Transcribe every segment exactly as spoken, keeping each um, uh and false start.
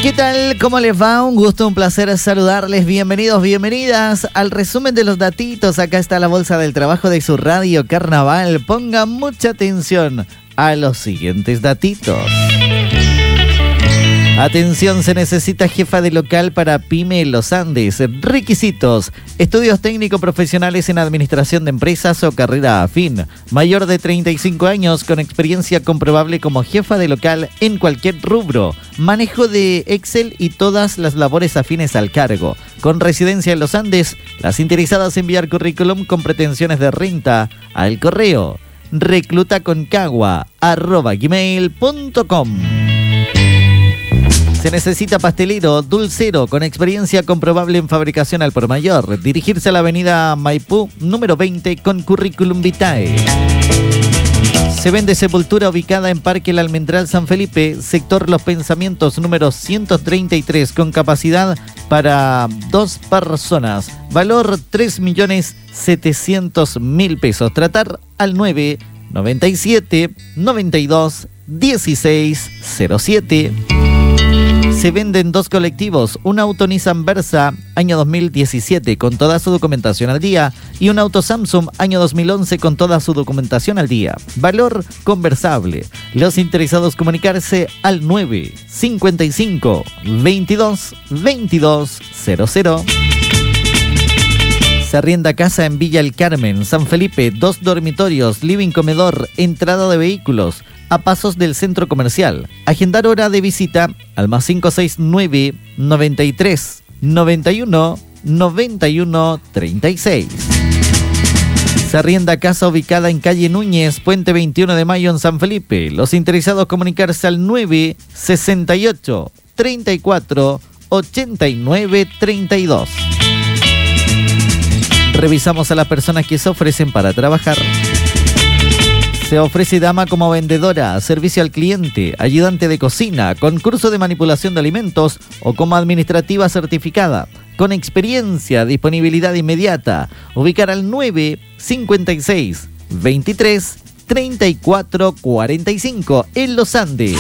¿Qué tal? ¿Cómo les va? Un gusto, un placer saludarles. Bienvenidos, bienvenidas al resumen de los datitos. Acá está la bolsa del trabajo de su radio Carnaval. Pongan mucha atención a los siguientes datitos. Atención, se necesita jefa de local para PYME Los Andes. Requisitos: estudios técnico profesionales en administración de empresas o carrera afín. Mayor de treinta y cinco años con experiencia comprobable como jefa de local en cualquier rubro. Manejo de Excel y todas las labores afines al cargo. Con residencia en Los Andes, las interesadas enviar currículum con pretensiones de renta al correo reclutaconcagua arroba gmail punto com. Se necesita pastelero, dulcero, con experiencia comprobable en fabricación al por mayor. Dirigirse a la avenida Maipú, número veinte, con currículum vitae. Se vende sepultura ubicada en Parque El Almendral San Felipe, sector Los Pensamientos, número ciento treinta y tres, con capacidad para dos personas. Valor tres millones setecientos mil pesos. Tratar al nueve noventa y siete noventa y dos dieciséis cero siete. Se venden dos colectivos, un auto Nissan Versa, año dos mil diecisiete, con toda su documentación al día, y un auto Samsung, año dos mil once, con toda su documentación al día. Valor conversable. Los interesados comunicarse al nueve cincuenta y cinco veintidós veintidós cero cero. Se arrienda casa en Villa El Carmen, San Felipe, dos dormitorios, living comedor, entrada de vehículos, a pasos del centro comercial. Agendar hora de visita al más cinco seis nueve noventa y tres noventa y uno noventa y uno treinta y seis. Se arrienda casa ubicada en calle Núñez, Puente veintiuno de Mayo en San Felipe. Los interesados comunicarse al nueve sesenta y ocho treinta y cuatro ochenta y nueve treinta y dos. Revisamos a las personas que se ofrecen para trabajar. Se ofrece dama como vendedora, servicio al cliente, ayudante de cocina, con curso de manipulación de alimentos o como administrativa certificada, con experiencia, disponibilidad inmediata. Ubicar al nueve cincuenta y seis veintitrés treinta y cuatro cuarenta y cinco en Los Andes.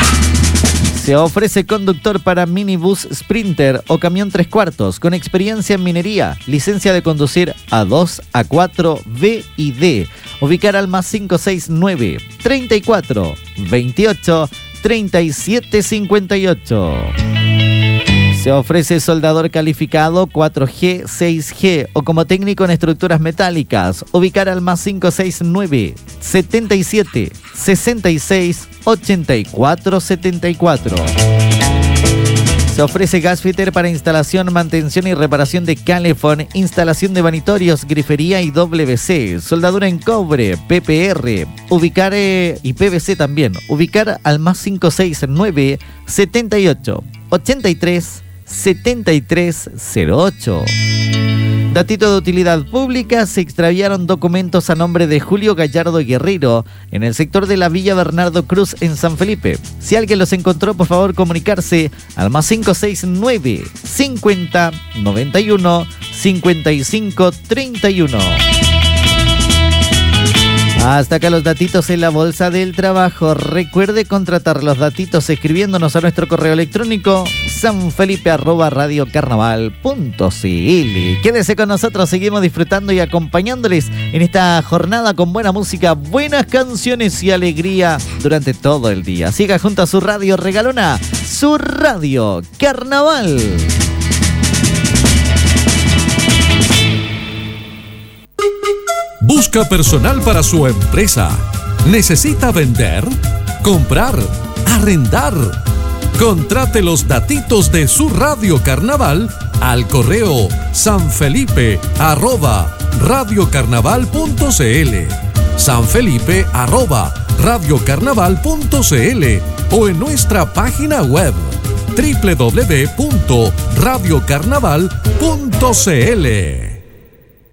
Se ofrece conductor para minibús Sprinter o camión tres cuartos, con experiencia en minería, licencia de conducir A dos, A cuatro, B y D. Ubicar al más cinco seis nueve treinta y cuatro veintiocho treinta y siete cincuenta y ocho. Se ofrece soldador calificado cuatro G, seis G o como técnico en estructuras metálicas. Ubicar al más cinco seis nueve setenta y siete sesenta y seis ochenta y cuatro setenta y cuatro. Se ofrece gasfitter para instalación, mantención y reparación de calefón, instalación de vanitorios, grifería y W C, soldadura en cobre, P P R, ubicar eh, y P V C también. Ubicar al más cinco seis nueve setenta y ocho ochenta y tres setenta y tres cero ocho. Datito de utilidad pública: se extraviaron documentos a nombre de Julio Gallardo Guerrero en el sector de la Villa Bernardo Cruz en San Felipe. Si alguien los encontró, por favor comunicarse al más cinco seis nueve cincuenta noventa y uno cincuenta y cinco treinta y uno. Hasta acá los datitos en la bolsa del trabajo. Recuerde contratar los datitos escribiéndonos a nuestro correo electrónico sanfelipe arroba radiocarnaval punto cl. Quédese con nosotros, seguimos disfrutando y acompañándoles en esta jornada con buena música, buenas canciones y alegría durante todo el día. Siga junto a su radio regalona, su radio Carnaval. Busca personal para su empresa. ¿Necesita vender? ¿Comprar? ¿Arrendar? Contrate los datitos de su radio Carnaval al correo sanfelipe arroba radiocarnaval punto cl, sanfelipe arroba radiocarnaval punto cl o en nuestra página web doble u doble u doble u punto radiocarnaval punto cl.